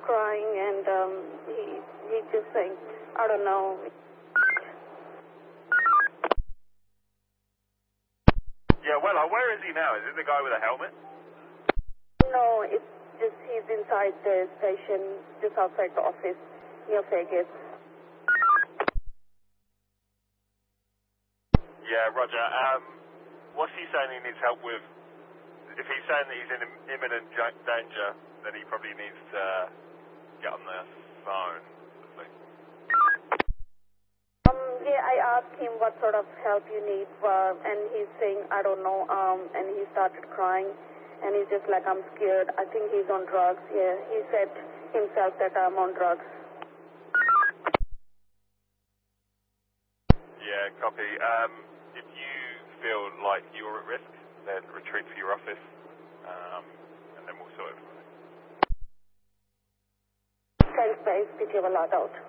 crying, and he just saying, I don't know. Yeah, well, where is he now? Is it the guy with a helmet? No, it's just he's inside the station, just outside the office, near Vegas. Yeah, Roger. What's he saying he needs help with? If he's saying that he's in imminent danger, then he probably needs to get on the phone. Yeah, I asked him what sort of help you need, and he's saying, I don't know, and he started crying, and he's just like, I'm scared. I think he's on drugs. Yeah, he said himself that I'm on drugs. Yeah, copy. If you feel like you're at risk, then retreat to your office, and then we'll sort it from there. Thanks, guys. Did you have a lot out?